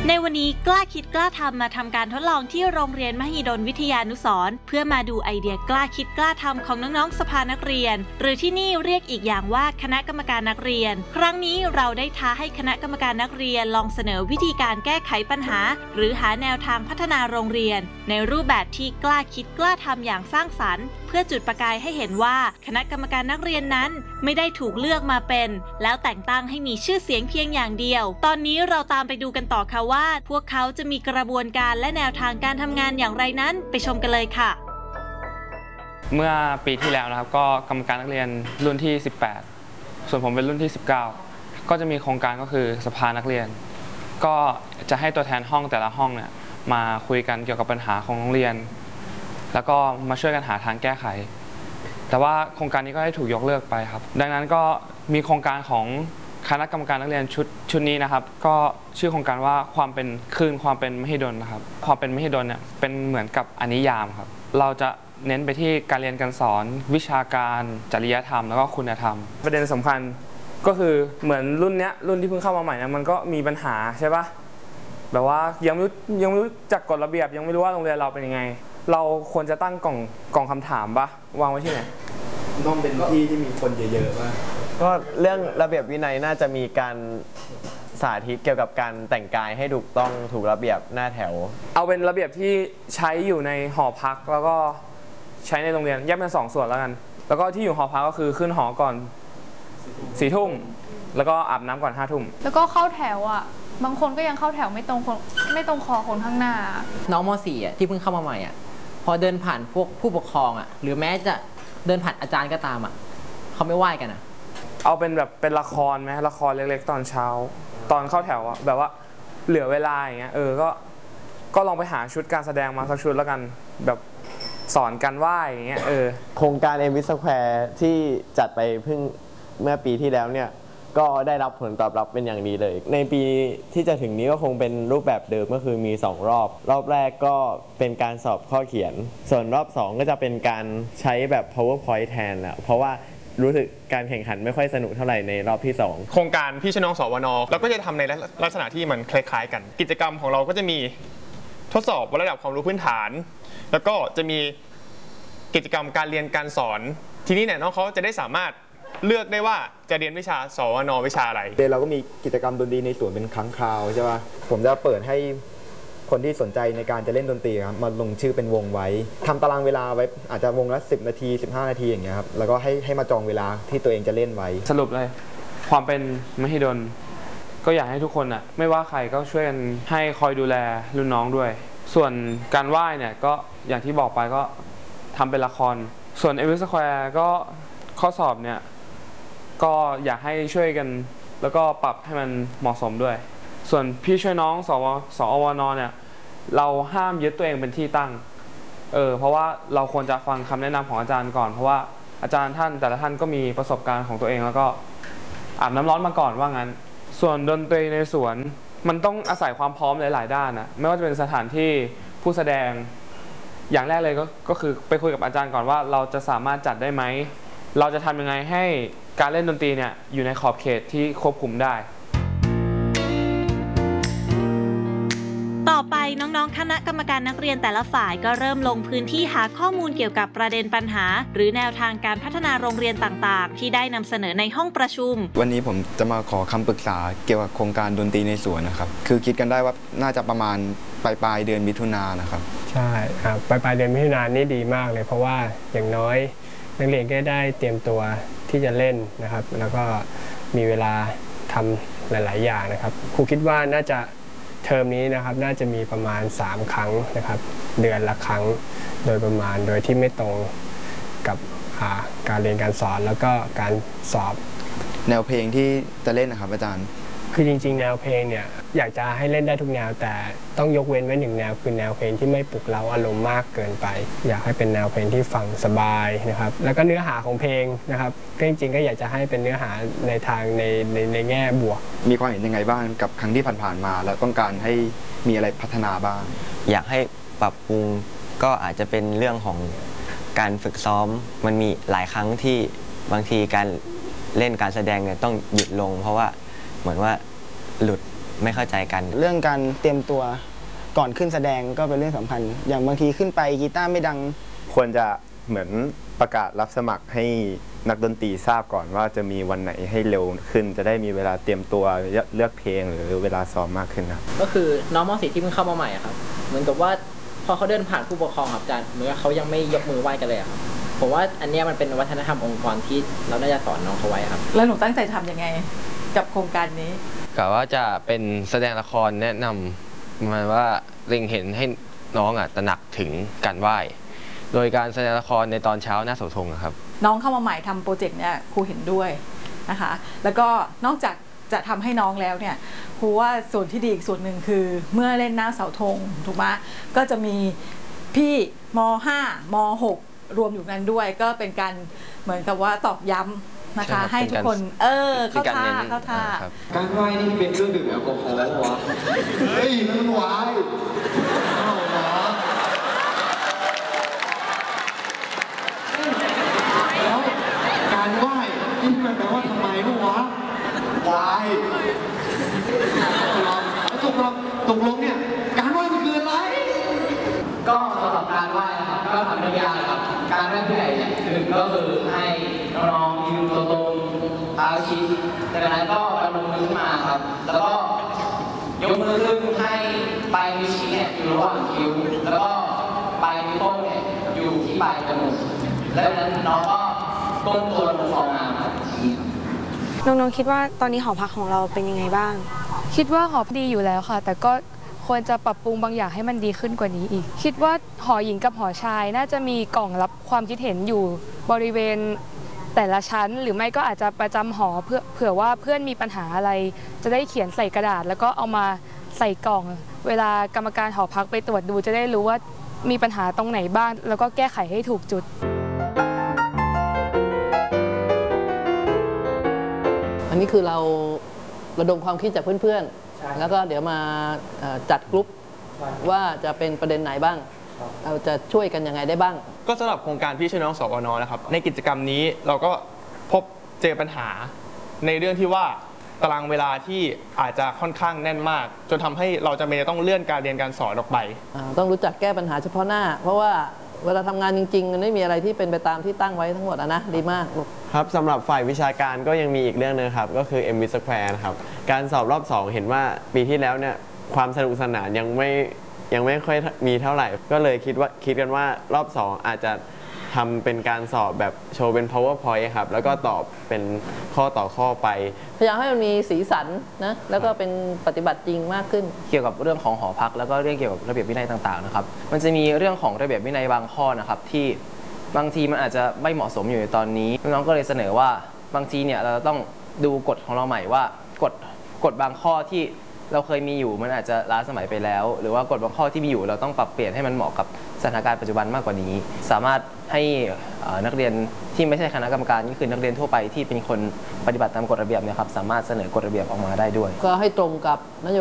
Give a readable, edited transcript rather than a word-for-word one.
ในวันนี้กล้าคิดกล้าทำมาทำการทดลองที่โรงเรียนมหิดลวิทยานุสรณ์เพื่อมาดูไอเดียกล้าคิดกล้าทำของน้องๆสภานักเรียนหรือที่นี่เรียกอีกอย่างว่าคณะกรรมการนักเรียนครั้งนี้เราได้ท้าให้คณะกรรมการนักเรียนลองเสนอวิธีการแก้ไขปัญหาหรือหาแนวทางพัฒนาโรงเรียนในรูปแบบที่กล้าคิดกล้าทำอย่างสร้างสรรค์เพื่อจุดประกายให้เห็นว่าคณะกรรมการนักเรียนนั้นไม่ได้ถูกเลือกมาเป็นแล้วแต่งตั้งให้มีชื่อเสียงเพียงอย่างเดียวตอนนี้เราตามไปดูกันต่อค่ะว่าพวกเขาจะมีกระบวนการและแนวทางการทำงานอย่างไรนั้นไปชมกันเลยค่ะเมื่อปีที่แล้วนะครับก็กรรมการนักเรียนรุ่นที่18ส่วนผมเป็นรุ่นที่19ก็จะมีโครงการก็คือสภานักเรียนก็จะให้ตัวแทนห้องแต่ละห้องเนี่ยมาคุยกันเกี่ยวกับปัญหาของโรงเรียนแล้วก็มาช่วยกันหาทางแก้ไขแต่ว่าโครงการนี้ก็ได้ถูกยกเลิกไปครับดังนั้นก็มีโครงการของคณะกรรมการนักเรียนชุดนี้นะครับก็ชื่อโครงการว่าความเป็นคืนความเป็นมหิดลนะครับความเป็นมหิดลเนี่ยเป็นเหมือนกับอนิยามครับเราจะเน้นไปที่การเรียนการสอนวิชาการจริยธรรมแล้วก็คุณธรรมประเด็นสำคัญก็คือเหมือนรุ่นที่เพิ่งเข้ามาใหม่นะมันก็มีปัญหาใช่ปะแบบว่ายังไม่รู้จักกฎระเบียบยังไม่รู้ว่าโรงเรียนเราเป็นยังไงเราควรจะตั้งกล่องคำถามปะวางไว้ที่ไหนต้องเป็นที่ที่มีคนเยอะๆป่ะก็เรื่องระเบียบวินัยน่าจะมีการสาธิตเกี่ยวกับการแต่งกายให้ถูกต้องถูกระเบียบหน้าแถวเอาเป็นระเบียบที่ใช้อยู่ในหอพักแล้วก็ใช้ในโรงเรียนแยกเป็น2 ส่วนแล้วกันแล้วก็ที่อยู่หอพักก็คือขึ้นหอก่อน4 ทุ่มแล้วก็อาบน้ำก่อน5 ทุ่มแล้วก็เข้าแถวอ่ะบางคนก็ยังเข้าแถวไม่ตรงคอคนข้างหน้าน้องม.4อ่ะที่เพิ่งเข้ามาใหม่อ่ะพอเดินผ่านพวกผู้ปกครองอ่ะหรือแม้จะเดินผ่านอาจารย์ก็ตามอ่ะเขาไม่ไหว้กันอ่ะเอาเป็นแบบเป็นละครไหมละครเล็กๆตอนเช้าตอนเข้าแถวอะแบบว่าเหลือเวลาอย่างเงี้ยก็ลองไปหาชุดการแสดงมาสักชุดแล้วกันแบบสอนกันไหว้อย่างเงี้ยโครงการเอ็มวิสแควร์ที่จัดไปเพิ่งเมื่อปีที่แล้วเนี่ยก็ได้รับผลตอบรับเป็นอย่างดีเลยในปีที่จะถึงนี้ก็คงเป็นรูปแบบเดิมก็คือมี2 รอบแรกก็เป็นการสอบข้อเขียนส่วนรอบ2ก็จะเป็นการใช้แบบ PowerPoint แทนแล้วเพราะว่ารู้สึกการแข่งขันไม่ค่อยสนุกเท่าไหร่ในรอบที่2 โครงการพี่ชน้องสวนเราก็จะทำในลักษณะที่มันคล้ายๆกันกิจกรรมของเราก็จะมีทดสอบระดับความรู้พื้นฐานแล้วก็จะมีกิจกรรมการเรียนการสอนทีนี้เนี่ยน้องเขาจะได้สามารถเลือกได้ว่าจะเรียนวิชาสวนวิชาอะไรเราก็มีกิจกรรมดนตรีในสวนเป็นครั้งคราวใช่ป่ะผมจะเปิดให้คนที่สนใจในการจะเล่นดนตรีครับมาลงชื่อเป็นวงไว้ทำตารางเวลาไว้อาจจะวงละ10 นาที15 นาทีอย่างเงี้ยครับแล้วก็ให้มาจองเวลาที่ตัวเองจะเล่นไว้สรุปเลยความเป็นมหิดลก็อยากให้ทุกคนอ่ะไม่ว่าใครก็ช่วยกันให้คอยดูแลรุ่นน้องด้วยส่วนการไหว้เนี่ยก็อย่างที่บอกไปก็ทำเป็นละครส่วนเอวิสแควร์ก็ข้อสอบเนี่ยก็อยากให้ช่วยกันแล้วก็ปรับให้มันเหมาะสมด้วยส่วนพี่ช่วยน้องสอวนเนี่ยเราห้ามยึดตัวเองเป็นที่ตั้งเพราะว่าเราควรจะฟังคำแนะนำของอาจารย์ก่อนเพราะว่าอาจารย์แต่ละท่านก็มีประสบการณ์ของตัวเองแล้วก็อาบน้ำร้อนมาก่อนว่างั้นส่วนดนตรีในสวนมันต้องอาศัยความพร้อมหลายๆด้านนะไม่ว่าจะเป็นสถานที่ผู้แสดงอย่างแรกเลยก็คือไปคุยกับอาจารย์ก่อนว่าเราจะสามารถจัดได้ไหมเราจะทำยังไงให้การเล่นดนตรีเนี่ยอยู่ในขอบเขตที่ควบคุมได้ต่อไปน้องๆคณะกรรมการนักเรียนแต่ละฝ่ายก็เริ่มลงพื้นที่หาข้อมูลเกี่ยวกับประเด็นปัญหาหรือแนวทางการพัฒนาโรงเรียนต่างๆที่ได้นำเสนอในห้องประชุมวันนี้ผมจะมาขอคำปรึกษาเกี่ยวกับโครงการดนตรีในสวนนะครับคือคิดกันได้ว่าน่าจะประมาณปลายเดือนมิถุนายนนะครับใช่ครับปลายเดือนมิถุนายนนี่ดีมากเลยเพราะว่าอย่างน้อยนักเรียนก็ได้เตรียมตัวที่จะเล่นนะครับแล้วก็มีเวลาทำหลายๆอย่างนะครับครูคิดว่าน่าจะเทอมนี้นะครับน่าจะมีประมาณ3 ครั้งนะครับเดือนละครั้งโดยประมาณโดยที่ไม่ตรงกับการเรียนการสอนแล้วก็การสอบแนวเพลงที่จะเล่นนะครับอาจารย์คือจริงๆแนวเพลงเนี่ยอยากจะให้เล่นได้ทุกแนวแต่ต้องยกเว้นไว้1 แนวคือแนวเพลงที่ไม่ปลุกเร้าอารมณ์มากเกินไปอยากให้เป็นแนวเพลงที่ฟังสบายนะครับแล้วก็เนื้อหาของเพลงนะครับก็จริงๆก็อยากจะให้เป็นเนื้อหาในทางในแง่บวกมีความเห็นยังไงบ้างกับครั้งที่ผ่านๆมาแล้วต้องการให้มีอะไรพัฒนาบ้างอยากให้ปรับปรุงก็อาจจะเป็นเรื่องของการฝึกซ้อมมันมีหลายครั้งที่บางทีการเล่นการแสดงเนี่ยต้องหยุดลงเพราะว่าเหมือนว่าหลุดไม่เข้าใจกันเรื่องการเตรียมตัวก่อนขึ้นแสดงก็เป็นเรื่องสำคัญ อย่างบางทีขึ้นไปกีตาร์ไม่ดังควรจะเหมือนประกาศรับสมัครให้นักดนตรีทราบก่อนว่าจะมีวันไหนให้เร็วขึ้น จะได้มีเวลาเตรียมตัวเลือกเพลงหรือเวลาซ้อมมากขึ้นนะก็คือน้องม .4 ที่เพิ่งเข้ามาใหม่อะครับเหมือนกับว่าพอเขาเดินผ่านผู้ปกครองครับอาจารย์เหมือนกับเขายังไม่ยกมือไหว้กันเลยครับผมว่าอันนี้มันเป็นวัฒนธรรมองค์กรที่เราน่าจะสอนน้องเขาไว้ครับแล้วหนูตั้งใจทำยังไงกับโครงการนี้กะว่าจะเป็นแสดงละครแนะนำประมาณว่าเล็งเห็นให้น้องตระหนักถึงการไหว้โดยการแสดงละครในตอนเช้าหน้าเสาธงครับน้องเข้ามาใหม่ทำโปรเจกต์เนี่ยครูเห็นด้วยนะคะแล้วก็นอกจากจะทำให้น้องแล้วเนี่ยครูว่าส่วนที่ดีอีกส่วนหนึ่งคือเมื่อเล่นหน้าเสาธงถูกไหมก็จะมีพี่ม.5 ม.6 รวมอยู่กันด้วยก็เป็นการเหมือนกับว่าตอกย้ำนะคะให้ทุกคนเข้าท่าการไหว้นี่เป็นเครื่องดื่มแอลกอฮอล์แล้ววะเฮ้ยนั่นไวน์แล้วการไหว้นี่มันแปลว่าทำไมวะวายตกลงเนี่ยการไหว้มันคืออะไรก็สำหรับการไหว้นะครับก็ทำได้ยากครับการไหว้ผู้ใหญ่เนี่ยหนึ่งก็คือให้น้องๆยืนตรงๆเท้าชี้จากนั้นก็ประนมมือขึ้นมาครับแล้วก็ยกมือขึ้นให้ปลายนิ้วชี้เนี่ยอยู่ระหว่างคิ้วแล้วก็ปลายนิ้วโป้งเนี่ยอยู่ที่ปลายจมูกแล้วจากนั้นน้องก็ก้มตัวลงฟองน้ำครับน้องๆคิดว่าตอนนี้หอพักของเราเป็นยังไงบ้างคิดว่าหอพักดีอยู่แล้วค่ะแต่ก็ควรจะปรับปรุงบางอย่างให้มันดีขึ้นกว่านี้อีกคิดว่าหอหญิงกับหอชายน่าจะมีกล่องรับความคิดเห็นอยู่บริเวณแต่ละชั้นหรือไม่ก็อาจจะประจำหอเผื่อว่าเพื่อนมีปัญหาอะไรจะได้เขียนใส่กระดาษแล้วก็เอามาใส่กล่องเวลากรรมการหอพักไปตรวจดูจะได้รู้ว่ามีปัญหาตรงไหนบ้างแล้วก็แก้ไขให้ถูกจุดอันนี้คือเราระดมความคิดจากเพื่อนๆแล้วก็เดี๋ยวมาจัดกลุ่มว่าจะเป็นประเด็นไหนบ้างเราจะช่วยกันยังไงได้บ้างก็สำหรับโครงการพี่ช่วยน้องสวนนะครับในกิจกรรมนี้เราก็พบเจอปัญหาในเรื่องที่ว่าตารางเวลาที่อาจจะค่อนข้างแน่นมากจนทำให้เราจำเป็นจะต้องเลื่อนการเรียนการสอนออกไปต้องรู้จักแก้ปัญหาเฉพาะหน้าเพราะว่าเวลาทำงานจริงๆมันไม่มีอะไรที่เป็นไปตามที่ตั้งไว้ทั้งหมดนะดีมากครับสำหรับฝ่ายวิชาการก็ยังมีอีกเรื่องนึงครับก็คือ MV Square นะครับการสอบรอบ2เห็นว่าปีที่แล้วเนี่ยความสนุกสนานยังไม่ค่อยมีเท่าไหร่ก็เลยคิดกันว่ารอบ2อาจจะทำเป็นการสอบแบบโชว์เป็น PowerPoint ครับแล้วก็ตอบเป็นข้อต่อข้อไปพยายามให้มันมีสีสันนะแล้วก็เป็นปฏิบัติจริงมากขึ้นเกี่ยวกับเรื่องของหอพักแล้วก็เรื่องเกี่ยวกับระเบียบวินัยต่างๆนะครับมันจะมีเรื่องของระเบียบวินัยบางข้อนะครับที่บางทีมันอาจจะไม่เหมาะสมอยู่ในตอนนี้น้องก็เลยเสนอว่าบางทีเนี่ยเราต้องดูกฎของเราใหม่ว่ากฎบางข้อที่เราเคยมีอยู่มันอาจจะล้าสมัยไปแล้วหรือว่ากฎบางข้อที่มีอยู่เราต้องปรับเปลี่ยนให้มันเหมาะกับสถานการณ์ปัจจุบันมากกว่านี้สามารถให้นักเรียนที่ไม่ใช่คณะกรรมการนี่คือนักเรียนทั่วไปที่เป็นคนปฏิบัติตามกฎระเบียบเนี่ยครับสามารถเสนอกฎระเบียบออกมาได้ด้วยก็ให้ตรงกับนโย